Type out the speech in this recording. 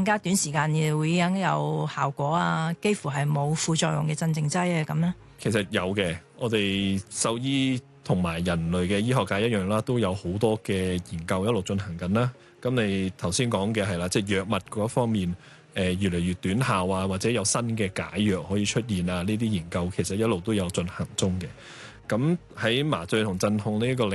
更加短時間嘅會有效果啊，幾乎係冇副作用嘅鎮靜劑啊咁咧？ 其實有嘅，我哋獸醫同埋人類嘅醫學界一樣啦，都有好多嘅研究一路進行緊啦。咁你頭先講嘅係啦，即係藥物嗰方面，越嚟越短效啊，或者有新嘅解藥可以出現啊，呢啲研究其實一路都有進行中嘅。咁喺麻醉同鎮痛呢一個